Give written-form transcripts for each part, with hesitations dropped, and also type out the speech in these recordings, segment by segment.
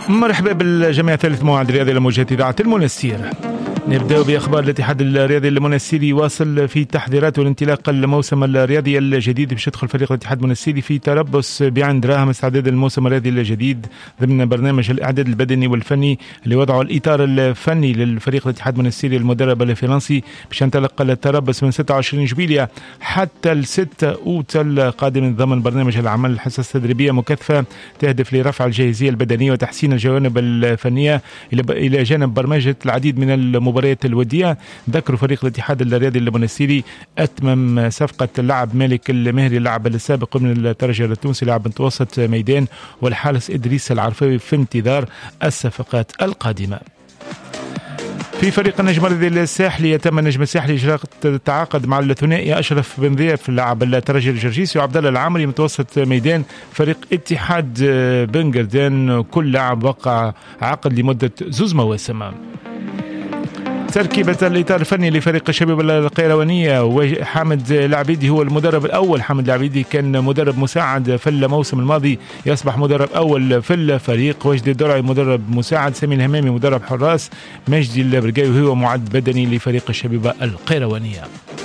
مرحبا بالجميع. ثالث موعد رياضي لموجات إذاعة المنستير. نبدأ بأخبار الاتحاد الرياضي المنستيري واصل في تحضيراته لانطلاق الموسم الرياضي الجديد. باش يدخل فريق الاتحاد المنستيري في تربص بعين دراهم استعداد الموسم الرياضي الجديد ضمن برنامج الإعداد البدني والفني اللي وضعوا الإطار الفني للفريق الاتحاد المنستيري المدرب الفرنسي باش ينطلق التربص من 26 جويلية حتى 6 أوت القادم ضمن برنامج العمل. الحصص التدريبية مكثفة تهدف لرفع الجاهزية البدنية وتحسين الجوانب الفنية إلى جانب برمجة العديد من المباريات الودية. ذكروا فريق الاتحاد الرياضي المنستيري أتمم صفقة اللاعب مالك المهري اللاعب السابق من الترجي التونسي لاعب متوسط ميدان والحارس إدريس العرفاوي في انتظار الصفقات القادمة. في فريق النجم الرياضي الساحلي يتم النجم الساحلي تعاقد مع الثنائي أشرف بن ضياف لاعب الترجي الجرجيسي وعبد الله العامري متوسط ميدان فريق اتحاد بن قردان. كل لاعب وقع عقد لمدة 2 مواسم. تركيبة الإطار الفني لفريق الشباب القيروانية وحامد العبيدي هو المدرب الأول. حامد العبيدي كان مدرب مساعد في الموسم الماضي يصبح مدرب أول في الفريق. وجدي الدرعي مدرب مساعد. سامي الهمامي مدرب حراس. مجدي البرقاوي هو معد بدني لفريق الشباب القيروانية.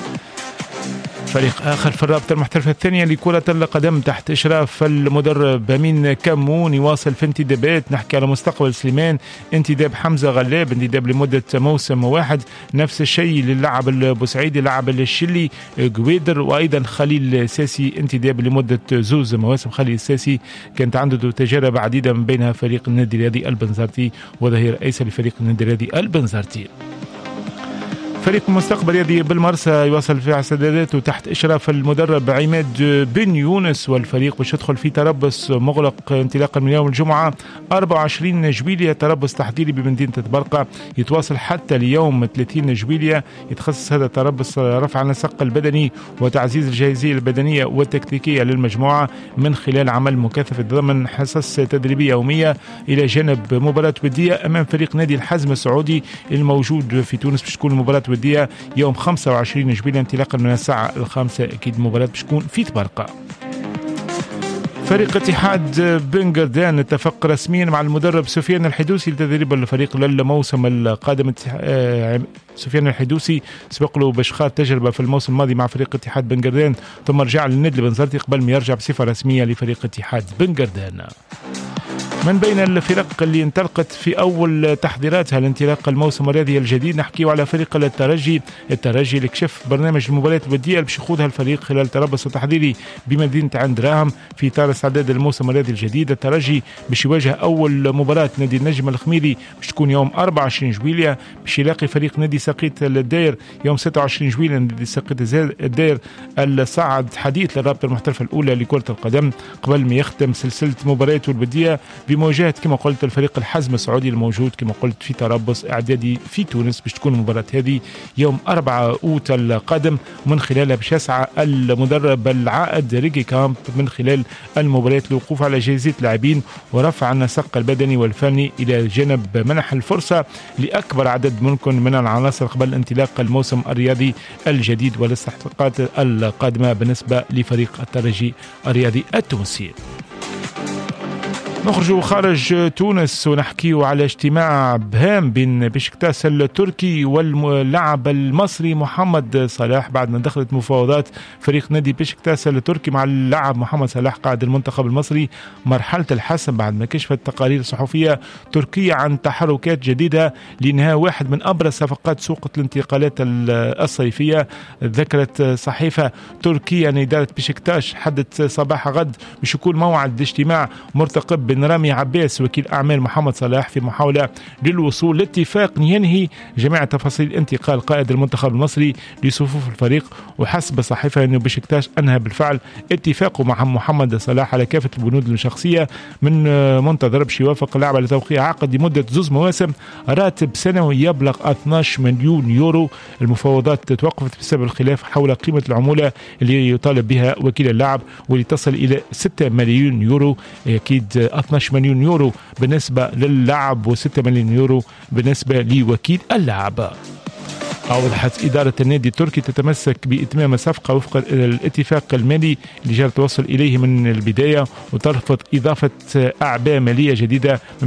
فريق آخر في الرابطة المحترفة الثانية لكرة القدم تحت إشراف المدرب أمين كمون يواصل في انتدابات. نحكي على مستقبل سليمان انتداب حمزة غلاب انتداب لمدة موسم واحد. نفس الشيء للاعب البوسعيدي لاعب الشلي قويدر وأيضا خليل ساسي انتداب لمدة 2 مواسم. خليل الساسي كانت عنده تجارب عديدة من بينها فريق النادي الرياضي البنزرتي وظهير أيسر لفريق النادي الرياضي البنزرتي. فريق مستقبل رياضي بالمرسى يواصل في اعداداته تحت إشراف المدرب عماد بن يونس والفريق باش يدخل في تربص مغلق انطلاقا من يوم الجمعة 24 جويلية. تربص تحضيري بمدينة برقة يتواصل حتى اليوم 30 جويلية. يتخصص هذا التربص رفع النسق البدني وتعزيز الجاهزية البدنية والتكتيكية للمجموعة من خلال عمل مكثف ضمن حصص تدريبية يومية إلى جانب مباراة ودية أمام فريق نادي الحزم السعودي الموجود في تونس. باش تكون مباراة ودية يوم 25 جويلية انطلاقا من الساعة 5. أكيد مباراة باش تكون في تبرقة. فريق اتحاد بن قردان اتفق رسميا مع المدرب سفيان الحدوسي لتدريب الفريق للموسم القادم. سفيان الحدوسي سبق له باش خاض تجربة في الموسم الماضي مع فريق اتحاد بن قردان ثم رجع للنادي البنزرتي قبل ما يرجع بصفة رسمية لفريق اتحاد بن قردان. من بين الفرق اللي انطلقت في أول تحضيراتها لانطلاق الموسم الرياضي الجديد نحكيه على فريق الترجي اللي كشف برنامج المباريات الودية اللي باش يخوضها الفريق خلال تربص التحضيري بمدينة عين دراهم في إطار استعداد الموسم الرياضي الجديد. الترجي باش يواجه أول مباراة نادي النجم الخميري باش تكون يوم 24 جويلية. باش يلاقي فريق نادي ساقيت الداير يوم 26 جويلية. نادي ساقيت الداير الصاعد حديث للرابطة المحترفة الأولى لكرة القدم قبل ما يختم سلسلة مبارياته الودية بمواجهة كما قلت الفريق الحزم السعودي الموجود كما قلت في تربص إعدادي في تونس. باش تكون المباراة هذه يوم 4 أوت القادم من خلالها باش يسعى المدرب العائد ريكي كامب من خلال المباريات للوقوف على جاهزية لاعبين ورفع النسق البدني والفني إلى جانب منح الفرصة لأكبر عدد ممكن من العناصر قبل انطلاق الموسم الرياضي الجديد والاستحقاقات القادمة بالنسبة لفريق الترجي الرياضي التونسي. نخرج خارج تونس ونحكيه على اجتماع بهام بين بشكتاس التركي واللاعب المصري محمد صلاح بعد ما دخلت مفاوضات فريق نادي بشكتاس التركي مع اللاعب محمد صلاح قائد المنتخب المصري مرحلة الحسم بعد ما كشفت تقارير صحفية تركية عن تحركات جديدة لإنهاء واحد من أبرز صفقات سوق الانتقالات الصيفية. ذكرت صحيفة تركية أن إدارة بشكتاش حدث صباح غد باش يكون موعد اجتماع مرتقب بن رامي عباس وكيل أعمال محمد صلاح في محاولة للوصول لاتفاق ينهي جميع تفاصيل انتقال قائد المنتخب المصري لصفوف الفريق. وحسب صحيفة أنه بشكتاش أنهى بالفعل اتفاقه مع محمد صلاح على كافة البنود الشخصية من منتظر باش يوافق اللاعب على توقيع عقد لمدة 2 مواسم راتب سنوي يبلغ 12 مليون يورو. المفاوضات توقفت بسبب الخلاف حول قيمة العمولة اللي يطالب بها وكيل اللاعب واللي تصل إلى 6 مليون يورو. أكيد 12 مليون يورو بالنسبة للاعب و6 مليون يورو بالنسبة لوكيل اللاعب. أوضحت إدارة النادي التركي تتمسك بإتمام الصفقة وفق الاتفاق المالي اللي جرى التوصل إليه من البداية وترفض إضافة أعباء مالية جديدة